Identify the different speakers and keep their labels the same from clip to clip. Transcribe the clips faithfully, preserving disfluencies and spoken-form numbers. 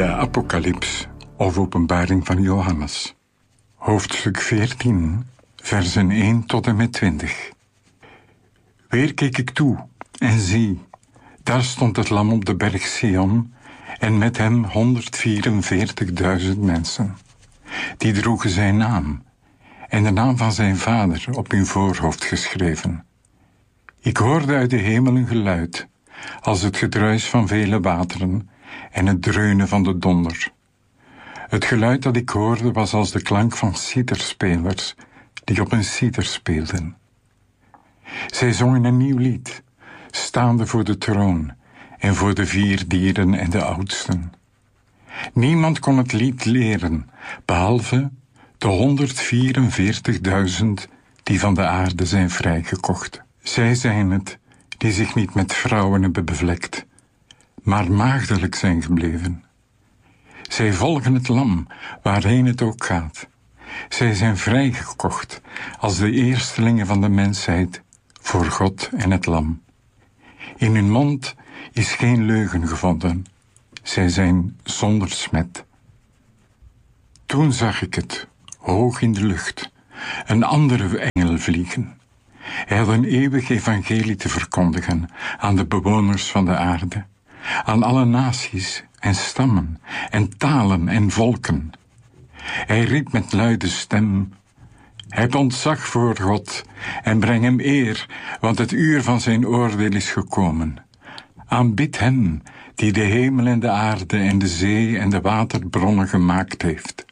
Speaker 1: De Apocalyps of Openbaring van Johannes. Hoofdstuk veertien, versen één tot en met twintig. Weer keek ik toe en zie, daar stond het lam op de berg Sion en met hem honderdvierenveertigduizend mensen. Die droegen zijn naam en de naam van zijn vader op hun voorhoofd geschreven. Ik hoorde uit de hemel een geluid, als het gedruis van vele wateren en het dreunen van de donder. Het geluid dat ik hoorde was als de klank van citerspelers die op een citer speelden. Zij zongen een nieuw lied, staande voor de troon en voor de vier dieren en de oudsten. Niemand kon het lied leren, behalve de honderdvierenveertigduizend die van de aarde zijn vrijgekocht. Zij zijn het die zich niet met vrouwen hebben bevlekt, maar maagdelijk zijn gebleven. Zij volgen het lam, waarheen het ook gaat. Zij zijn vrijgekocht als de eerstelingen van de mensheid voor God en het lam. In hun mond is geen leugen gevonden. Zij zijn zonder smet. Toen zag ik het, hoog in de lucht, een andere engel vliegen. Hij had een eeuwig evangelie te verkondigen aan de bewoners van de aarde, aan alle naties en stammen en talen en volken. Hij riep met luide stem: heb ontzag voor God en breng hem eer, want het uur van zijn oordeel is gekomen. Aanbid hem die de hemel en de aarde en de zee en de waterbronnen gemaakt heeft.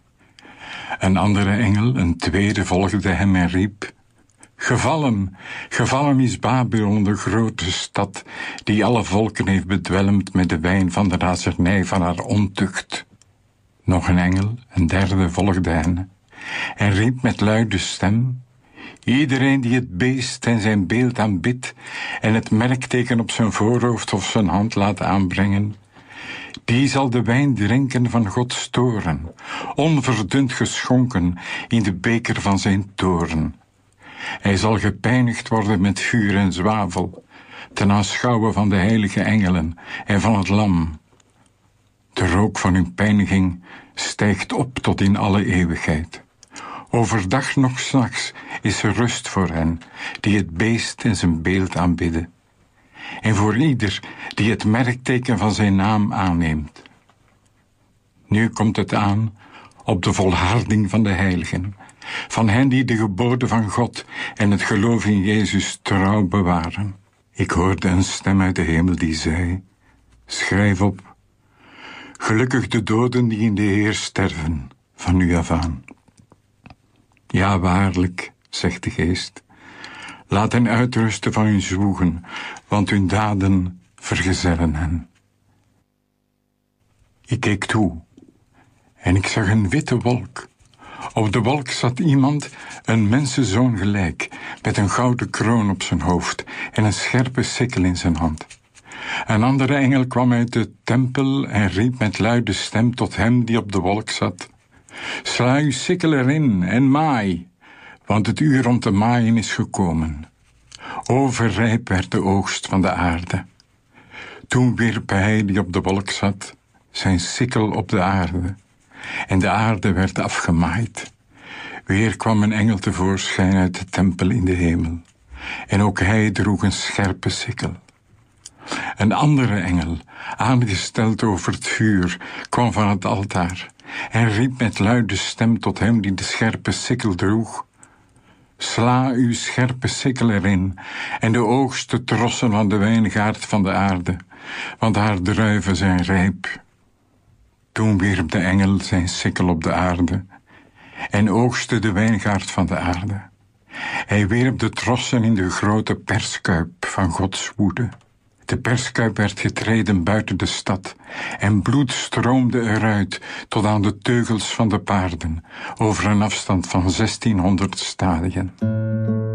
Speaker 1: Een andere engel, een tweede, volgde hem en riep: Gevallen, gevallen is Babylon, de grote stad, die alle volken heeft bedwelmd met de wijn van de razernij van haar ontucht. Nog een engel, een derde, volgde hen en riep met luide stem: iedereen die het beest en zijn beeld aanbidt en het merkteken op zijn voorhoofd of zijn hand laat aanbrengen, die zal de wijn drinken van Gods toorn, onverdund geschonken in de beker van zijn toorn. Hij zal gepijnigd worden met vuur en zwavel, ten aanschouwen van de heilige engelen en van het lam. De rook van hun pijniging stijgt op tot in alle eeuwigheid. Overdag nog 's nachts is er rust voor hen, die het beest en zijn beeld aanbidden. En voor ieder die het merkteken van zijn naam aanneemt. Nu komt het aan op de volharding van de heiligen, van hen die de geboden van God en het geloof in Jezus trouw bewaren. Ik hoorde een stem uit de hemel die zei: schrijf op, gelukkig de doden die in de Heer sterven, van nu af aan. Ja, waarlijk, zegt de Geest, laat hen uitrusten van hun zwoegen, want hun daden vergezellen hen. Ik keek toe en ik zag een witte wolk. Op de wolk zat iemand, een mensenzoon gelijk, met een gouden kroon op zijn hoofd en een scherpe sikkel in zijn hand. Een andere engel kwam uit de tempel en riep met luide stem tot hem die op de wolk zat: sla uw sikkel erin en maai, want het uur om te maaien is gekomen. Overrijp werd de oogst van de aarde. Toen wierp hij die op de wolk zat zijn sikkel op de aarde, en de aarde werd afgemaaid. Weer kwam een engel tevoorschijn uit de tempel in de hemel, en ook hij droeg een scherpe sikkel. Een andere engel, aangesteld over het vuur, kwam van het altaar en riep met luide stem tot hem die de scherpe sikkel droeg: sla uw scherpe sikkel erin en de oogst te trossen van de wijngaard van de aarde, want haar druiven zijn rijp. Toen wierp de engel zijn sikkel op de aarde en oogste de wijngaard van de aarde. Hij wierp de trossen in de grote perskuip van Gods woede. De perskuip werd getreden buiten de stad en bloed stroomde eruit tot aan de teugels van de paarden over een afstand van zestienhonderd stadien.